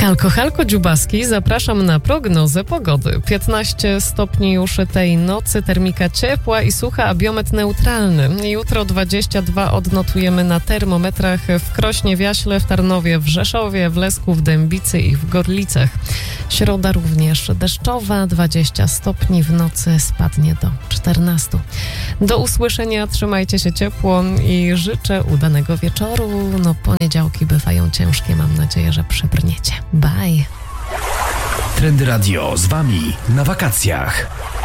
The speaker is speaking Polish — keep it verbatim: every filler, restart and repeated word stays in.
Halko, halko, dziubaski, zapraszam na prognozę pogody. piętnaście stopni już tej nocy, termika ciepła i sucha, a biometr neutralny. Jutro dwadzieścia dwa odnotujemy na termometrach w Krośnie, w Jaśle, w Tarnowie, w Rzeszowie, w Lesku, w Dębicy i w Gorlicach. Środa również deszczowa, dwadzieścia stopni, w nocy spadnie do czternastu. Do usłyszenia, trzymajcie się ciepło i życzę udanego wieczoru. No, poniedziałki bywają ciężkie, mam nadzieję, że przebrniecie. Bye. Trendy Radio z wami na wakacjach.